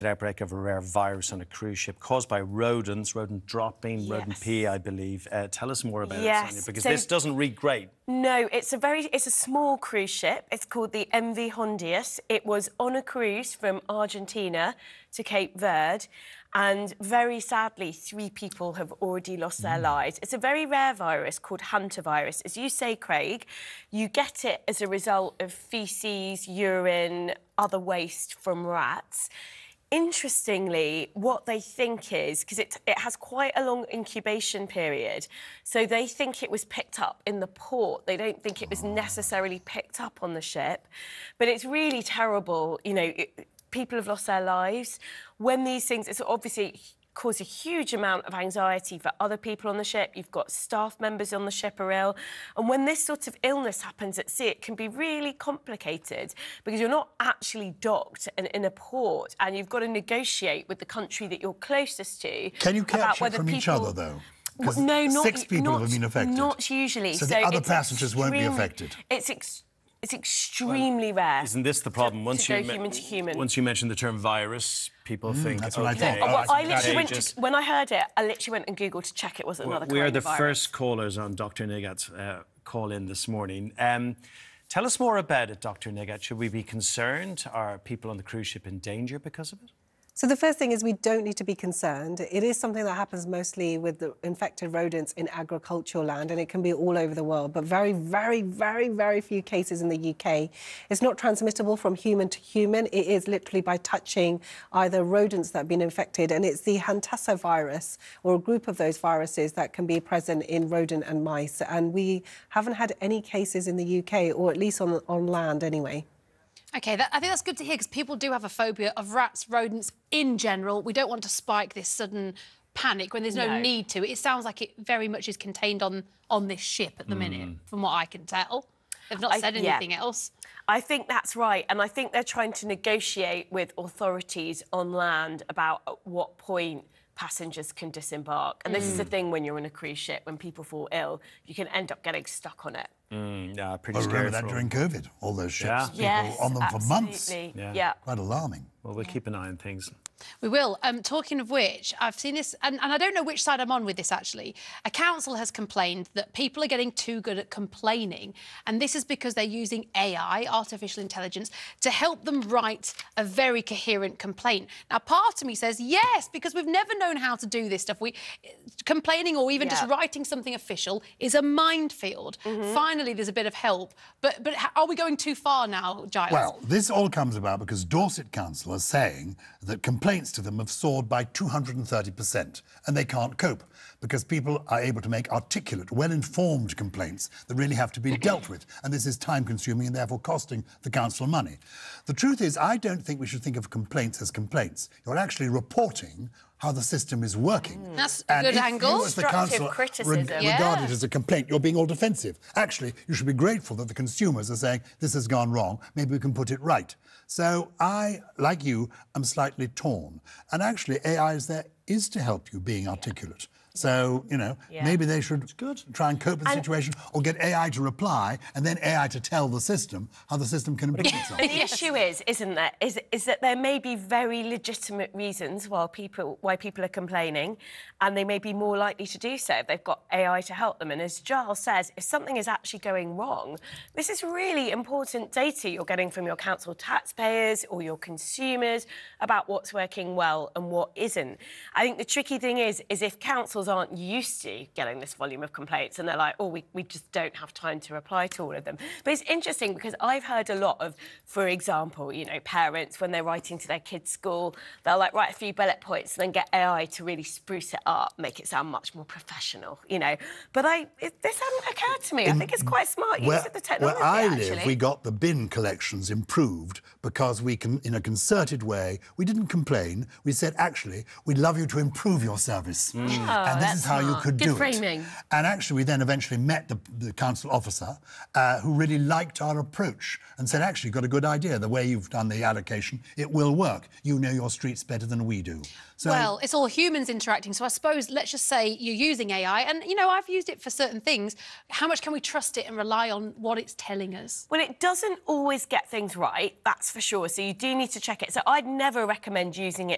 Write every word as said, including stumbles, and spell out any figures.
outbreak of a rare virus on a cruise ship caused by rodents, rodent dropping, yes. rodent pee, I believe. Uh, tell us more about yes. it, Sonia, because so, this doesn't read great. No, it's a very, it's a small cruise ship. It's called the M V Hondius. It was on a cruise from Argentina to Cape Verde, and very sadly, three people have already lost their mm. lives. It's a very rare virus called hantavirus. As you say, Craig, you get it as a result of faeces, urine, other waste from rats. Interestingly, what they think is, because it, it has quite a long incubation period, so they think it was picked up in the port. They don't think it was necessarily picked up on the ship. But it's really terrible. You know, it, people have lost their lives. When these things, it's obviously cause a huge amount of anxiety for other people on the ship. You've got staff members on the ship are ill. And when this sort of illness happens at sea, it can be really complicated because you're not actually docked in, in a port, and you've got to negotiate with the country that you're closest to. Can you catch it from people... each other, though? Well, no, not... Six people not, have been affected. Not usually. So, so the other passengers extreme... won't be affected? It's ex It's extremely well, rare. Isn't this the problem? To, once to you go human to human. Once you mention the term virus, people mm, think. That's what okay, I thought. Oh, well, I literally went just... to, when I heard it, I literally went and Googled to check it wasn't well, another we coronavirus. are the first callers on Doctor Nigat's uh, call in this morning. Um, tell us more about it, Doctor Nigat. Should we be concerned? Are people on the cruise ship in danger because of it? So the first thing is we don't need to be concerned. It is something that happens mostly with the infected rodents in agricultural land, and it can be all over the world, but very, very, very, very few cases in the U K. It's not transmissible from human to human. It is literally by touching either rodents that have been infected, and it's the hantavirus, or a group of those viruses that can be present in rodent and mice. And we haven't had any cases in the U K, or at least on, on land anyway. OK, that, I think that's good to hear, because people do have a phobia of rats, rodents in general. We don't want to spike this sudden panic when there's no, no need to. It sounds like it very much is contained on, on this ship at the mm. minute, from what I can tell. They've not I, said anything yeah. else. I think that's right, and I think they're trying to negotiate with authorities on land about at what point passengers can disembark. And this mm. is the thing when you're on a cruise ship, when people fall ill, you can end up getting stuck on it. Mm, yeah, pretty I scary. remember that during COVID, all those ships. Yeah. People yes, on them absolutely. for months. Yeah. yeah. Quite alarming. Well, we'll keep an eye on things. We will. Um, talking of which, I've seen this, and, and I don't know which side I'm on with this, actually. A council has complained that people are getting too good at complaining, and this is because they're using A I, artificial intelligence, to help them write a very coherent complaint. Now, part of me says yes, because we've never known how to do this stuff. We complaining or even yeah. just writing something official is a minefield. Mm-hmm. Finally, there's a bit of help. But, but are we going too far now, Giles? Well, this all comes about because Dorset Council are saying that complaints to them have soared by two hundred and thirty percent, and they can't cope because people are able to make articulate, well-informed complaints that really have to be dealt with, and this is time-consuming and therefore costing the council money. The truth is, I don't think we should think of complaints as complaints. You're actually reporting how the system is working. Mm. That's a good if angle. You, as the council, criticism. Reg yeah. regard it as a complaint, you're being all defensive. Actually, you should be grateful that the consumers are saying, this has gone wrong, maybe we can put it right. So I, like you, am slightly torn. And actually, A I is there is to help you being articulate. So, you know, yeah. maybe they should good. try and cope with the and situation, or get A I to reply and then A I to tell the system how the system can improve itself. The issue is, isn't there, is, is that there may be very legitimate reasons why people, why people are complaining, and they may be more likely to do so if they've got A I to help them. And as Giles says, if something is actually going wrong, this is really important data you're getting from your council taxpayers or your consumers about what's working well and what isn't. I think the tricky thing is, is if councils aren't used to getting this volume of complaints and they're like, oh, we, we just don't have time to reply to all of them. But it's interesting because I've heard a lot of, for example, you know, parents, when they're writing to their kids' school, they'll, like, write a few bullet points and then get A I to really spruce it up, make it sound much more professional, you know. But I, it, this hadn't occurred to me. In, I think it's quite smart where, use of the technology, Where I actually. live, we got the bin collections improved because we can, in a concerted way, we didn't complain. We said, actually, we'd love you to improve your service. Mm. And Oh, this is how smart. you could Good do framing. it. And actually, we then eventually met the, the council officer uh, who really liked our approach and said, actually, you've got a good idea. The way you've done the allocation, it will work. You know your streets better than we do. So, well, it's all humans interacting, so I suppose, let's just say you're using A I, and, you know, I've used it for certain things. How much can we trust it and rely on what it's telling us? Well, it doesn't always get things right, that's for sure, so you do need to check it. So I'd never recommend using it